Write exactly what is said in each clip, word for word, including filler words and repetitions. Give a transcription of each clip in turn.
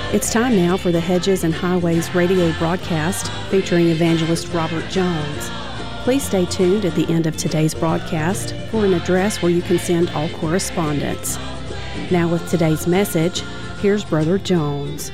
It's time now for the Hedges and Highways radio broadcast featuring evangelist Robert Jones. Please stay tuned at the end of today's broadcast for an address where you can send all correspondence. Now with today's message, here's Brother Jones.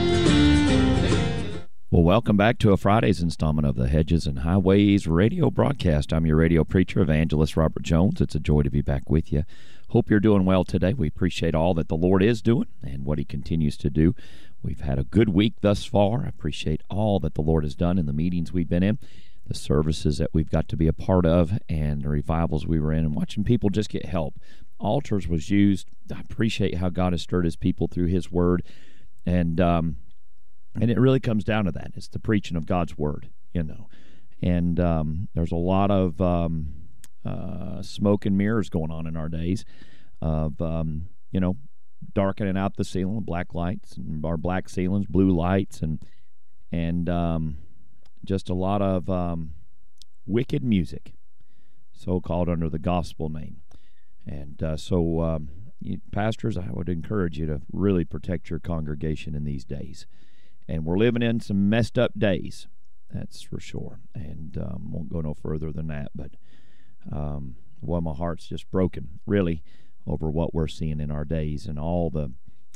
Well, welcome back to a Friday's installment of the Hedges and Highways radio broadcast. I'm your radio preacher, evangelist Robert Jones. It's a joy to be back with you. Hope you're doing well today. We appreciate all that the Lord is doing and what He continues to do. We've had a good week thus far. I appreciate all that the Lord has done in the meetings we've been in, the services that we've got to be a part of, and the revivals we were in, and watching people just get help. Altars was used. I appreciate how God has stirred His people through His Word, and um, and it really comes down to that. It's the preaching of God's Word, you know. And um, there's a lot of um, uh, smoke and mirrors going on in our days of, um, you know, darkening out the ceiling with black lights, and our black ceilings, blue lights, and and um, just a lot of um, wicked music, so-called under the gospel name. And uh, so, um, you, pastors, I would encourage you to really protect your congregation in these days. And we're living in some messed up days, that's for sure. And um, won't go no further than that. But, um, well, my heart's just broken, really, over what we're seeing in our days and all the,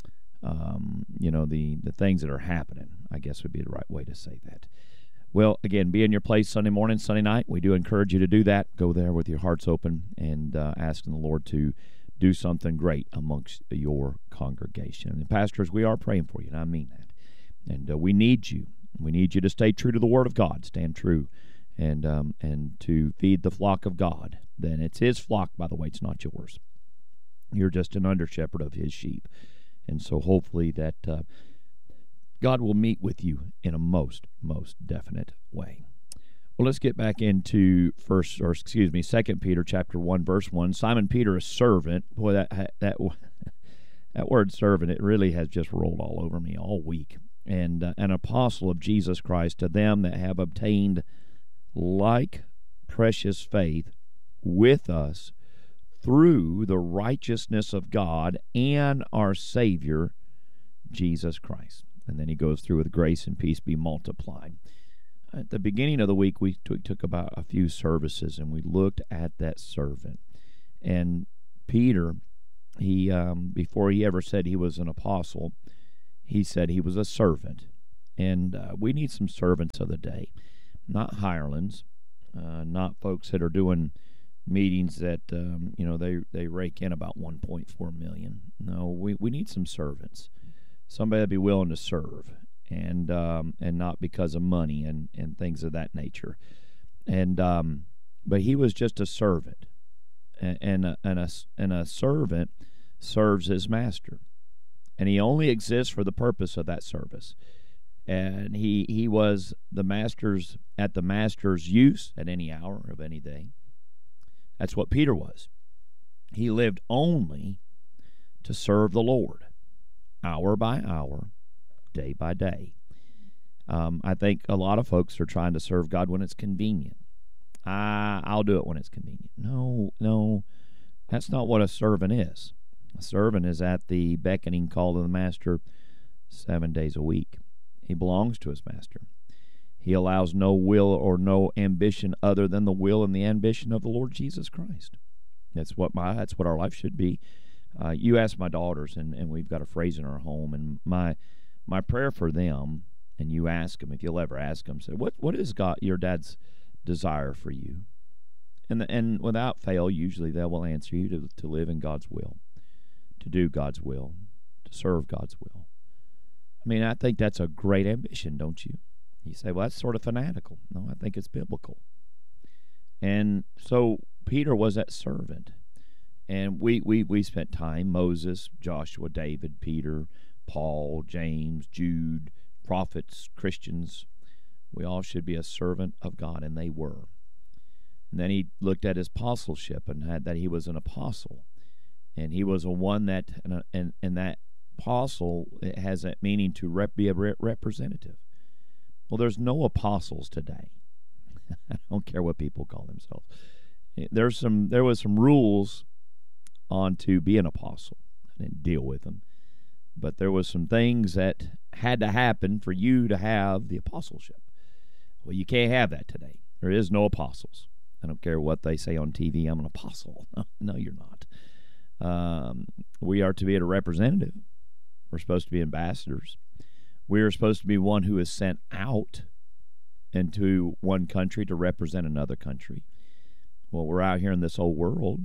um, you know, the, the things that are happening, I guess would be the right way to say that. Well, again, be in your place Sunday morning, Sunday night. We do encourage you to do that. Go there with your hearts open and uh, asking the Lord to do something great amongst your congregation. And pastors, we are praying for you, and I mean that. And uh, we need you. We need you to stay true to the Word of God, stand true, and um, and to feed the flock of God. Then it's His flock, by the way, it's not yours. You're just an under-shepherd of His sheep. And so hopefully that uh, God will meet with you in a most, most definite way. Well, let's get back into first, or excuse me, Second Peter chapter one, verse one. Simon Peter, a servant. Boy, that that that word servant, it really has just rolled all over me all week. And uh, an apostle of Jesus Christ, to them that have obtained like precious faith with us through the righteousness of God and our Savior, Jesus Christ. And then he goes through with grace and peace be multiplied. At the beginning of the week, we took, took about a few services, and we looked at that servant. And Peter, he um, before he ever said he was an apostle, he said he was a servant. And uh, we need some servants of the day, not hirelings, uh, not folks that are doing meetings that, um, you know, they, they rake in about one point four million dollars. No, we, we need some servants. Somebody that'd be willing to serve, and um, and not because of money and, and things of that nature. And um, but he was just a servant, and and a, and a and a servant serves his master, and he only exists for the purpose of that service. And he he was the master's at the master's use at any hour of any day. That's what Peter was. He lived only to serve the Lord, hour by hour, day by day. Um, I think a lot of folks are trying to serve God when it's convenient. Ah, I'll do it when it's convenient. No, no, that's not what a servant is. A servant is at the beckoning call of the master seven days a week. He belongs to his master. He allows no will or no ambition other than the will and the ambition of the Lord Jesus Christ. That's what my that's what our life should be. Uh, you ask my daughters, and, and we've got a phrase in our home, and my my prayer for them, and you ask them, if you'll ever ask them, say, what what is God, your dad's desire for you? And the, and without fail, usually they will answer you to, to live in God's will, to do God's will, to serve God's will. I mean, I think that's a great ambition, don't you? You say, well, that's sort of fanatical. No, I think it's biblical. And so Peter was that servant. And we, we, we spent time, Moses, Joshua, David, Peter, Paul, James, Jude, prophets, Christians. We all should be a servant of God, and they were. And then he looked at his apostleship and had that he was an apostle. And he was a one that, and, and, and that apostle, it has that meaning to rep, be a re- representative. Well, there's no apostles today. I don't care what people call themselves. There's some, there was some rules on to be an apostle. I didn't deal with them. But there was some things that had to happen for you to have the apostleship. Well, you can't have that today. There is no apostles. I don't care what they say on T V. I'm an apostle. No, you're not. Um, we are to be a representative. We're supposed to be ambassadors. We are supposed to be one who is sent out into one country to represent another country. Well, we're out here in this old world,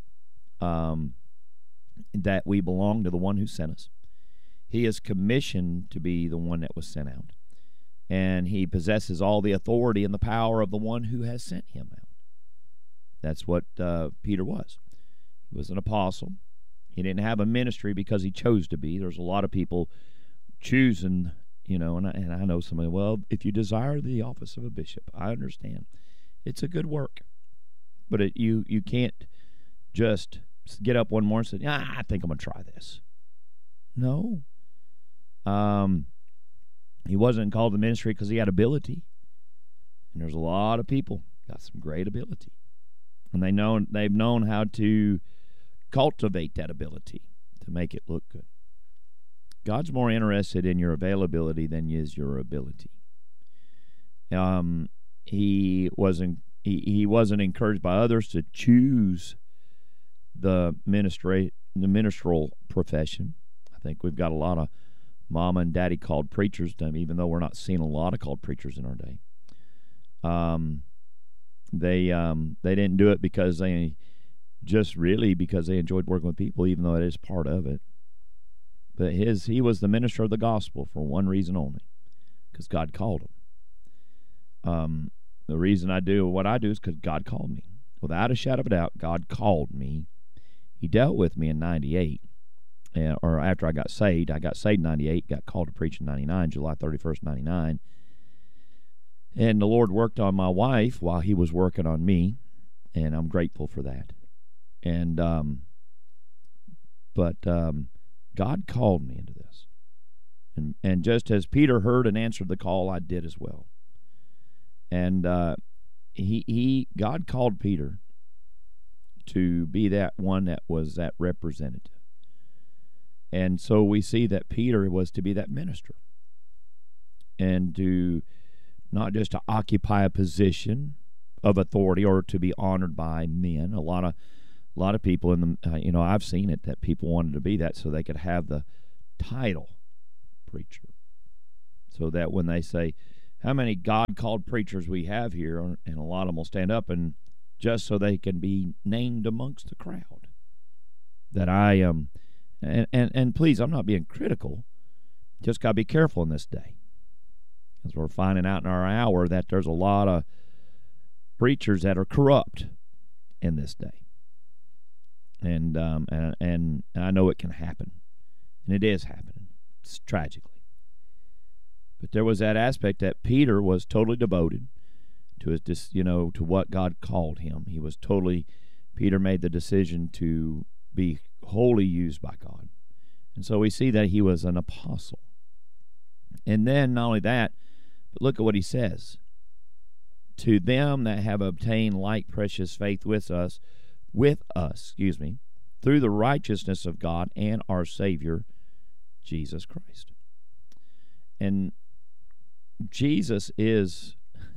um, that we belong to the one who sent us. He is commissioned to be the one that was sent out. And he possesses all the authority and the power of the one who has sent him out. That's what uh, Peter was. He was an apostle. He didn't have a ministry because he chose to be. There's a lot of people choosing, you know, and I, and I know somebody, well, if you desire the office of a bishop, I understand. It's a good work. But it, you, you can't just get up one morning and say, ah, I think I'm going to try this. No. Um, he wasn't called to ministry because he had ability. And there's a lot of people got some great ability. And they know, they've known how to cultivate that ability to make it look good. God's more interested in your availability than is your ability. Um, he wasn't he, he wasn't encouraged by others to choose the ministry the ministerial profession. I think we've got a lot of mama and daddy called preachers, even though we're not seeing a lot of called preachers in our day. Um, they um, they didn't do it because they just really because they enjoyed working with people, even though it is part of it. But his he was the minister of the gospel for one reason only, because God called him. Um, the reason I do what I do is because God called me. Without a shadow of a doubt, God called me. He dealt with me in ninety-eight, uh, or after I got saved. I got saved in ninety-eight, got called to preach in ninety-nine, July thirty-first, ninety-nine. And the Lord worked on my wife while he was working on me, and I'm grateful for that. And um, but um, God called me into this. And and just as Peter heard and answered the call, I did as well. And uh, he he God called Peter to be that one that was that representative. And so we see that Peter was to be that minister. And to not just to occupy a position of authority or to be honored by men. A lot of a lot of people in the uh, you know, I've seen it that people wanted to be that so they could have the title preacher. So that when they say, how many God-called preachers we have here, and a lot of them will stand up and just so they can be named amongst the crowd. That I am, um, and, and, and please, I'm not being critical, just got to be careful in this day. Because we're finding out in our hour that there's a lot of preachers that are corrupt in this day. And um, and, and I know it can happen. And it is happening. It's tragically. But there was that aspect that Peter was totally devoted to his, you know, to what God called him. He was totally, Peter made the decision to be wholly used by God. And so we see that he was an apostle. And then not only that, but look at what he says. To them that have obtained like precious faith with us, with us, excuse me, through the righteousness of God and our Savior, Jesus Christ. And Jesus is,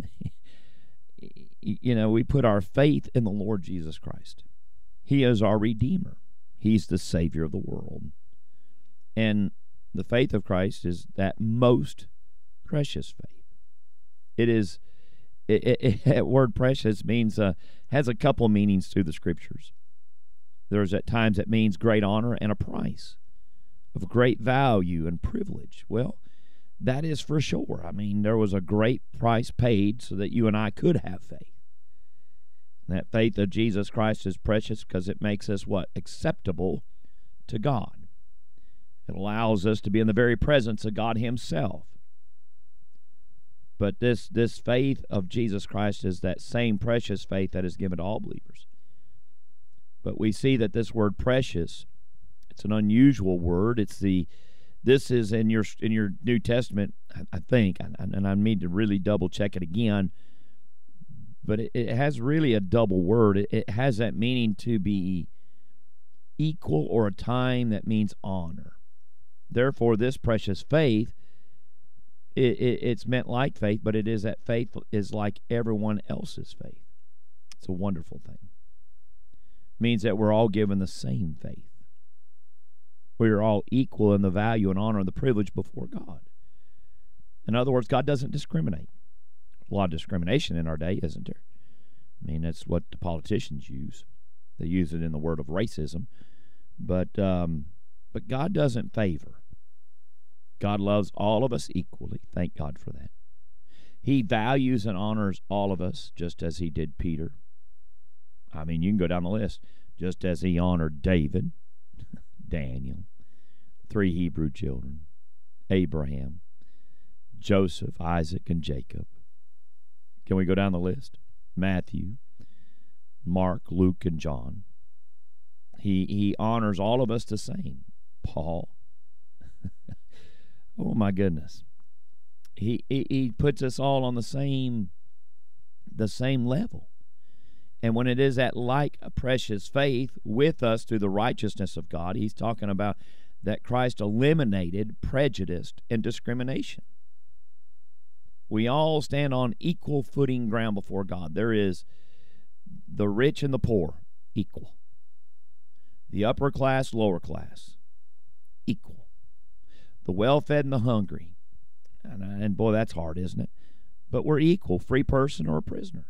you know, we put our faith in the Lord Jesus Christ. He is our Redeemer. He's the Savior of the world. And the faith of Christ is that most precious faith. It is, it, it, it word precious means, uh, has a couple of meanings through the Scriptures. There's at times it means great honor and a price, of great value and privilege. Well, that is for sure. I mean, there was a great price paid so that you and I could have faith. And that faith of Jesus Christ is precious because it makes us what? Acceptable to God. It allows us to be in the very presence of God himself. But this, this faith of Jesus Christ is that same precious faith that is given to all believers. But we see that this word precious, it's an unusual word. It's the This is in your in your New Testament, I think, and I need to really double check it again. But it, it has really a double word. It, it has that meaning to be equal, or a time that means honor. Therefore, this precious faith it, it, it's meant like faith, but it is that faith is like everyone else's faith. It's a wonderful thing. It means that we're all given the same faith. We are all equal in the value and honor and the privilege before God. In other words, God doesn't discriminate. There's a lot of discrimination in our day, isn't there? I mean, that's what the politicians use. They use it in the word of racism. But um, but God doesn't favor. God loves all of us equally. Thank God for that. He values and honors all of us just as he did Peter. I mean, you can go down the list. Just as he honored David, Daniel, three Hebrew children, Abraham, Joseph, Isaac, and Jacob. Can we go down the list? Matthew, Mark, Luke, and John. He he honors all of us the same. Paul. Oh my goodness. He, he he puts us all on the same the same level. And when it is that like a precious faith with us through the righteousness of God, he's talking about that Christ eliminated prejudice and discrimination. We all stand on equal footing ground before God. There is the rich and the poor, equal. The upper class, lower class, equal. The well-fed and the hungry. And, and boy, that's hard, isn't it? But we're equal, free person or a prisoner.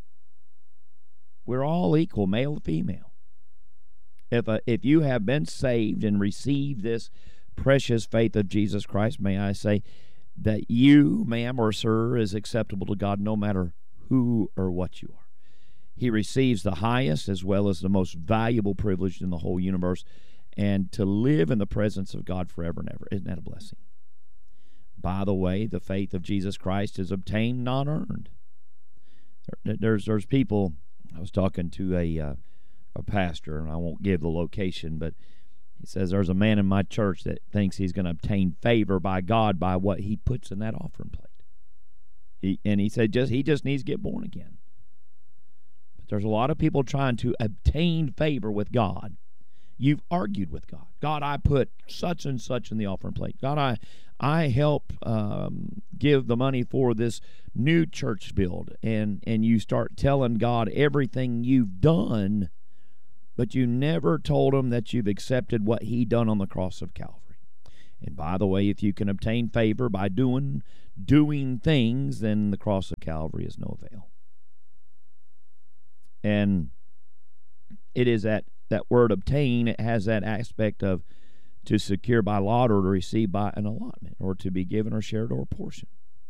We're all equal, male and female. If a, if you have been saved and received this precious faith of Jesus Christ, may I say that you, ma'am or sir, is acceptable to God no matter who or what you are. He receives the highest as well as the most valuable privilege in the whole universe, and to live in the presence of God forever and ever. Isn't that a blessing? By the way, the faith of Jesus Christ is obtained, not earned. There's there's people. I was talking to a uh, a pastor, and I won't give the location, but he says there's a man in my church that thinks he's going to obtain favor by God by what he puts in that offering plate. He, and he said just he just needs to get born again. But there's a lot of people trying to obtain favor with God. You've argued with God. God, I put such and such in the offering plate. God, I I help um, give the money for this new church build. And, and you start telling God everything you've done, but you never told him that you've accepted what he done on the cross of Calvary. And by the way, if you can obtain favor by doing doing things, then the cross of Calvary is no avail. And it is that that word obtain, it has that aspect of to secure by lot or to receive by an allotment or to be given or shared or portion.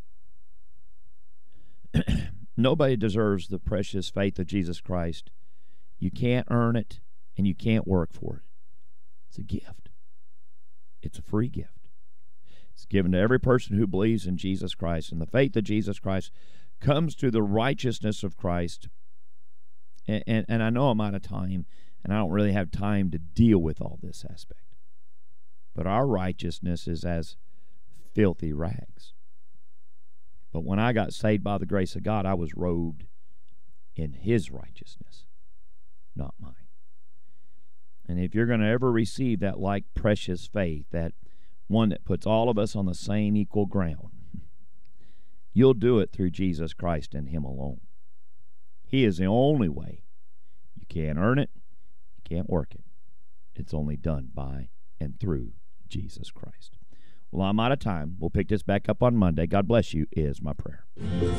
Nobody deserves the precious faith of Jesus Christ. You can't earn it and you can't work for it. It's a gift. It's a free gift. It's given to every person who believes in Jesus Christ, and the faith of Jesus Christ comes through the righteousness of Christ. And, and, and I know I'm out of time, and I don't really have time to deal with all this aspect. But our righteousness is as filthy rags. But when I got saved by the grace of God, I was robed in his righteousness, not mine. And if you're going to ever receive that like precious faith, that one that puts all of us on the same equal ground, you'll do it through Jesus Christ and him alone. He is the only way. You can't earn it. You can't work it. It's only done by and through Jesus Christ. Well, I'm out of time. We'll pick this back up on Monday. God bless you is my prayer.